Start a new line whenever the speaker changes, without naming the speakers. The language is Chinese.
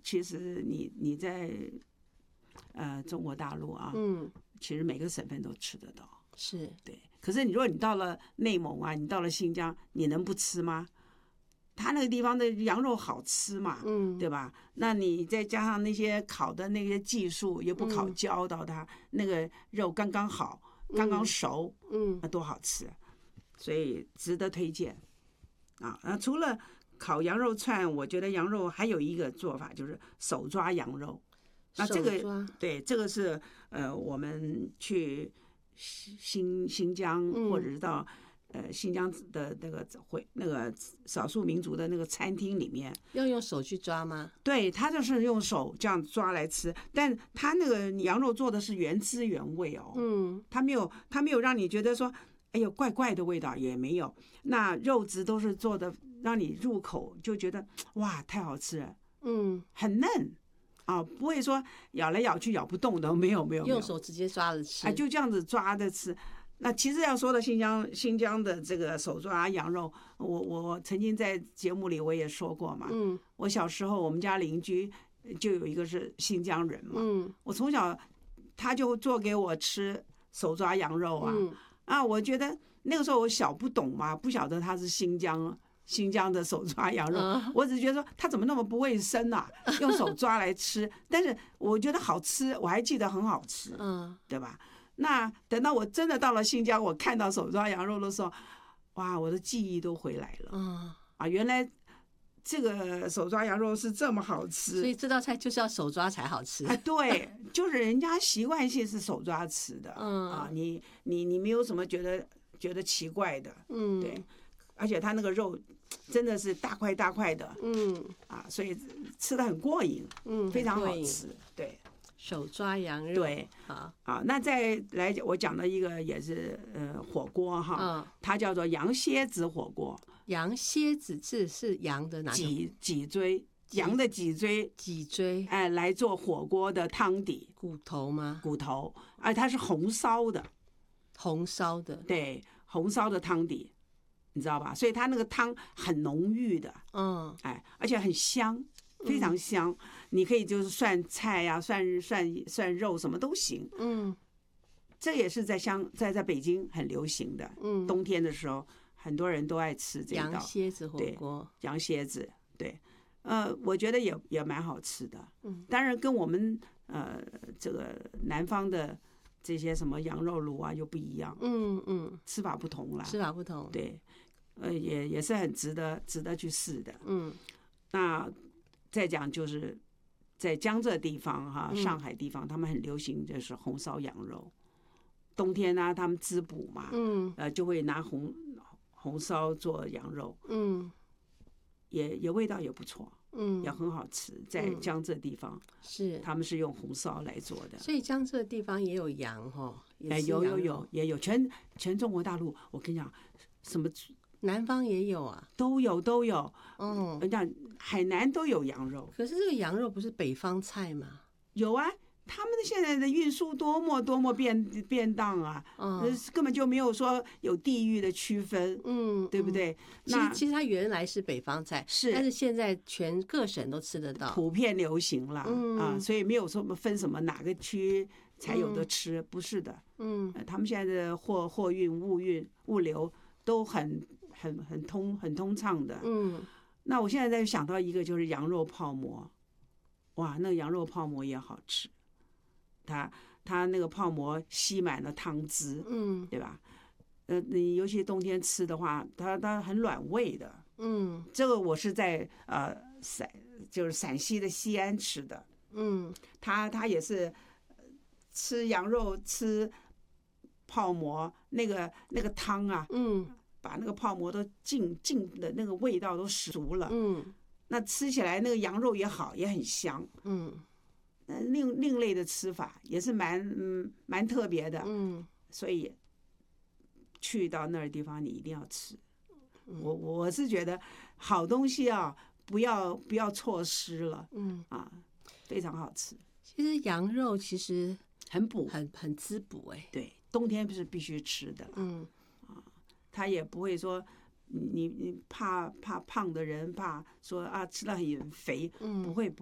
其实你在中国大陆啊，其实每个省份都吃得到，
是
对。可是如果你到了内蒙啊，你到了新疆，你能不吃吗？他那个地方的羊肉好吃嘛，对吧？那你再加上那些烤的那些技术，也不烤焦到它，那个肉刚刚好，刚刚熟，那多好吃，所以值得推荐啊。那除了烤羊肉串，我觉得羊肉还有一个做法就是手抓羊肉。那这个对，这个是我们去新疆或者是到新疆的那个少数民族的那个餐厅里面，
要用手去抓吗？
对，他就是用手这样抓来吃，但他那个羊肉做的是原汁原味哦，他没有让你觉得说哎呦怪怪的味道，也没有，那肉质都是做的让你入口就觉得哇太好吃了，很嫩。啊，不会说咬来咬去咬不动的，没有，
用手直接抓着吃，
就这样子抓着吃。那其实要说到新疆的这个手抓羊肉，我曾经在节目里我也说过嘛，我小时候我们家邻居就有一个是新疆人嘛，我从小他就做给我吃手抓羊肉啊，我觉得那个时候我小不懂嘛，不晓得他是新疆的手抓羊肉，我只是觉得说他怎么那么不卫生啊，用手抓来吃。但是我觉得好吃，我还记得很好吃，对吧？那等到我真的到了新疆，我看到手抓羊肉的时候，哇，我的记忆都回来了。原来这个手抓羊肉是这么好吃，
所以这道菜就是要手抓才好吃。
对，就是人家习惯性是手抓吃的，你没有什么觉得奇怪的，对。而且它那个肉真的是大块大块的，所以吃得很过瘾，非常好吃，对。
手抓羊肉，
对，那再来我讲的一个也是火锅哈，它叫做羊蝎子火锅。
羊蝎子是羊的哪个？
脊椎，羊的脊椎，来做火锅的汤底。
骨头吗？骨头，
它是红烧的，对，红烧的汤底。你知道吧？所以它那个汤很浓郁的，而且很香，非常香。你可以就是涮菜呀、涮肉什么都行。这也是在北京很流行的。冬天的时候，很多人都爱吃这道
羊蝎子火锅。
羊蝎子，对，我觉得也蛮好吃的。当然跟我们这个南方的这些什么羊肉炉啊又不一样。吃法不同啦。对。也是很值得去试的。那再讲就是在江浙地方哈，上海地方他们很流行就是红烧羊肉，冬天呢他们滋补嘛，就会拿红烧做羊肉，也味道也不错，也很好吃。在江浙地方
是
他们是用红烧来做的，
所以江浙地方也有羊哈，
也有全中国大陆，我跟你讲什么。
南方也有啊，
都有。你讲海南都有羊肉，
可是这个羊肉不是北方菜吗？
有啊，他们现在的运输多么便当啊，根本就没有说有地域的区分，对不对？
其实它原来是北方菜，但是现在全各省都吃得到，
普遍流行了所以没有说分什么哪个区才有的吃，不是的，他们现在的货运、物流都很通畅的。那我现在在想到一个就是羊肉泡馍，哇，那个羊肉泡馍也好吃，它那个泡馍吸满了汤汁，对吧？你尤其冬天吃的话，它很暖胃的。这个我是在就是陕西的西安吃的。它也是吃羊肉吃泡馍，那个汤啊，把那个泡馍都浸的那个味道都熟了，那吃起来那个羊肉也好，也很香，另类的吃法也是蛮特别的，所以去到那儿地方你一定要吃，我是觉得好东西啊，不要错失了，非常好吃。
其实羊肉其实
很补，
很滋补
对，冬天是必须吃的，他也不会说你怕胖的人怕说吃了很肥，不会。